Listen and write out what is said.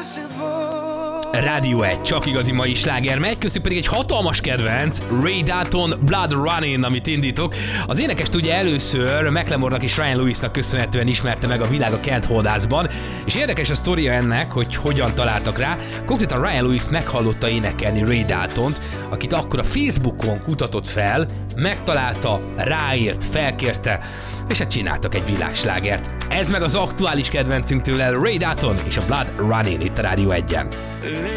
Rádió 1, csak igazi mai sláger megy, köztük pedig egy hatalmas kedvenc, Ray Dalton, Blood Running, amit indítok. Az énekest ugye először Macklemore-nak és Ryan Lewisnak köszönhetően ismerte meg a világ a Can't Hold Us-ban, és érdekes a sztoria ennek, hogy hogyan találtak rá. Konkrétan Ryan Lewis meghallotta énekelni Ray Daltont, akit akkor a Facebookon kutatott fel, megtalálta, ráírt, felkérte, és hát csináltak egy világslágert. Ez meg az aktuális kedvencünk tőle, Ray Dalton és a Blood Running itt a Rádió 1-en.